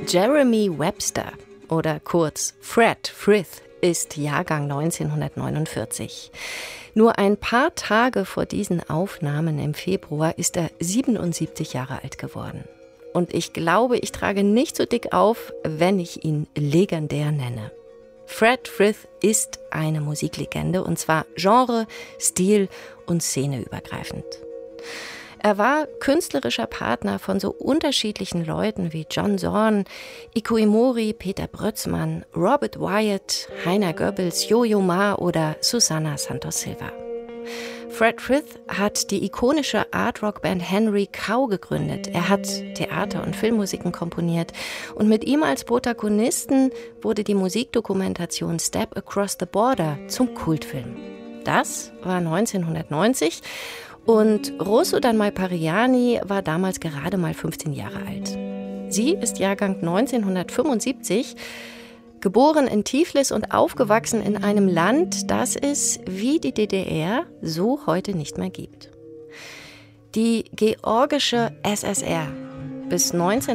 Jeremy Webster oder kurz Fred Frith ist Jahrgang 1949. Nur ein paar Tage vor diesen Aufnahmen im Februar ist er 77 Jahre alt geworden. Und ich glaube, ich trage nicht so dick auf, wenn ich ihn legendär nenne. Fred Frith ist eine Musiklegende, und zwar genre-, stil- und szeneübergreifend. Er war künstlerischer Partner von so unterschiedlichen Leuten wie John Zorn, Iko Iimori, Peter Brötzmann, Robert Wyatt, Heiner Goebbels, Yo-Yo Ma oder Susana Santos Silva. Fred Frith hat die ikonische Art-Rock-Band Henry Cow gegründet. Er hat Theater- und Filmmusiken komponiert. Und mit ihm als Protagonisten wurde die Musikdokumentation Step Across the Border zum Kultfilm. Das war 1990 und Rosudan Maipariani war damals gerade mal 15 Jahre alt. Sie ist Jahrgang 1975, geboren in Tiflis und aufgewachsen in einem Land, das es wie die DDR so heute nicht mehr gibt. Die georgische SSR, bis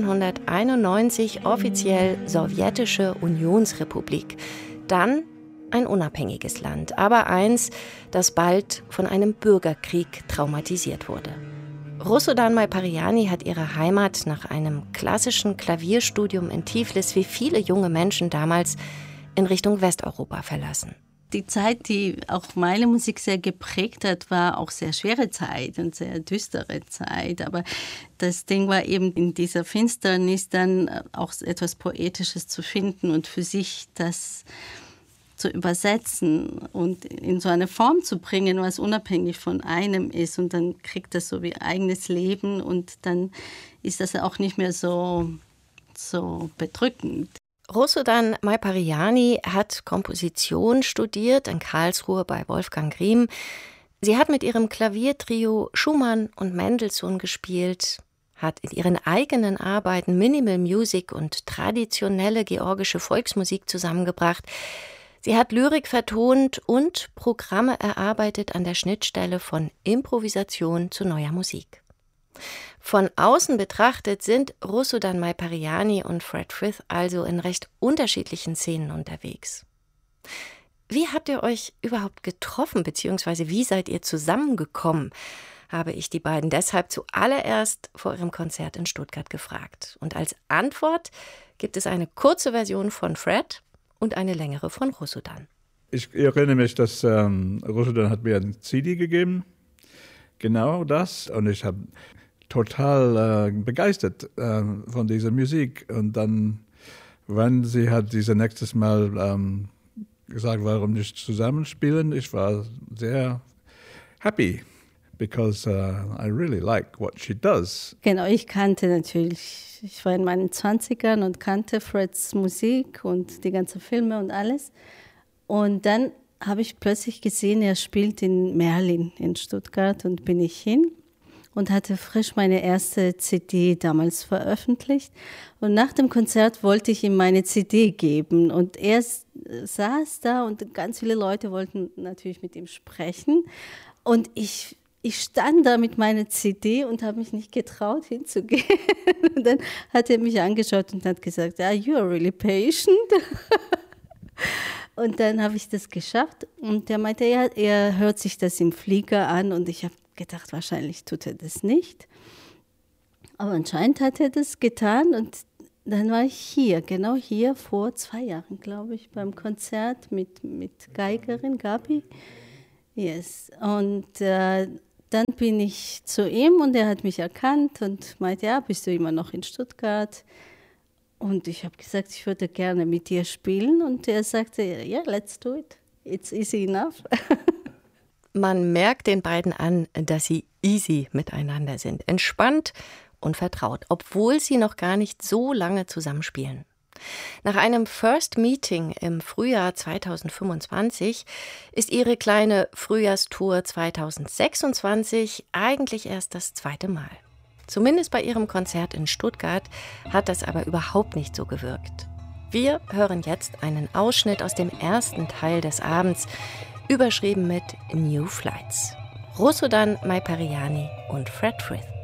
1991 offiziell Sowjetische Unionsrepublik, dann ein unabhängiges Land, aber eins, das bald von einem Bürgerkrieg traumatisiert wurde. Rosudan Maipariani hat ihre Heimat nach einem klassischen Klavierstudium in Tiflis wie viele junge Menschen damals in Richtung Westeuropa verlassen. Die Zeit, die auch meine Musik sehr geprägt hat, war auch sehr schwere Zeit und sehr düstere Zeit. Aber das Ding war eben in dieser Finsternis dann auch etwas Poetisches zu finden und für sich das zu übersetzen und in so eine Form zu bringen, was unabhängig von einem ist. Und dann kriegt das so wie eigenes Leben und dann ist das auch nicht mehr so bedrückend. Rosudan Maipariani hat Komposition studiert in Karlsruhe bei Wolfgang Griem. Sie hat mit ihrem Klaviertrio Schumann und Mendelssohn gespielt, hat in ihren eigenen Arbeiten Minimal Music und traditionelle georgische Volksmusik zusammengebracht. Sie hat Lyrik vertont und Programme erarbeitet an der Schnittstelle von Improvisation zu neuer Musik. Von außen betrachtet sind Rosudan Maipariani und Fred Frith also in recht unterschiedlichen Szenen unterwegs. Wie habt ihr euch überhaupt getroffen, beziehungsweise wie seid ihr zusammengekommen, habe ich die beiden deshalb zuallererst vor ihrem Konzert in Stuttgart gefragt. Und als Antwort gibt es eine kurze Version von Fred und eine längere von Rosudan. Ich erinnere mich, dass Rosudan hat mir ein CD gegeben, genau das. Und ich habe total begeistert von dieser Musik. Und dann, wenn sie hat dieses nächstes Mal gesagt, warum nicht zusammenspielen, ich war sehr happy, because I really like what she does. Genau, ich war in meinen 20ern und kannte Freds Musik und die ganzen Filme und alles. Und dann habe ich plötzlich gesehen, er spielt in Merlin in Stuttgart und bin ich hin und hatte frisch meine erste CD damals veröffentlicht. Und nach dem Konzert wollte ich ihm meine CD geben und er saß da und ganz viele Leute wollten natürlich mit ihm sprechen. Und ich stand da mit meiner CD und habe mich nicht getraut, hinzugehen. Und dann hat er mich angeschaut und hat gesagt, you are really patient. Und dann habe ich das geschafft. Und er meinte, er hört sich das im Flieger an. Und ich habe gedacht, wahrscheinlich tut er das nicht. Aber anscheinend hat er das getan. Und dann war ich hier, genau hier, vor 2 Jahren, glaube ich, beim Konzert mit Geigerin Gabi. Yes. Und dann bin ich zu ihm und er hat mich erkannt und meinte, bist du immer noch in Stuttgart? Und ich habe gesagt, ich würde gerne mit dir spielen. Und er sagte, let's do it. It's easy enough. Man merkt den beiden an, dass sie easy miteinander sind, entspannt und vertraut, obwohl sie noch gar nicht so lange zusammenspielen. Nach einem First Meeting im Frühjahr 2025 ist ihre kleine Frühjahrstour 2026 eigentlich erst das 2. Mal. Zumindest bei ihrem Konzert in Stuttgart hat das aber überhaupt nicht so gewirkt. Wir hören jetzt einen Ausschnitt aus dem ersten Teil des Abends, überschrieben mit New Flights. Rosudan Maipariani und Fred Frith.